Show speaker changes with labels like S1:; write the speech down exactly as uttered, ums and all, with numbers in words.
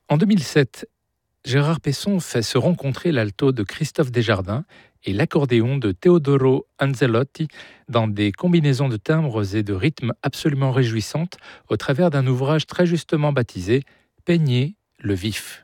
S1: En deux mille sept, Gérard Pesson fait se rencontrer l'alto de Christophe Desjardins et l'accordéon de Teodoro Anzellotti dans des combinaisons de timbres et de rythmes absolument réjouissantes au travers d'un ouvrage très justement baptisé Peigner le vif.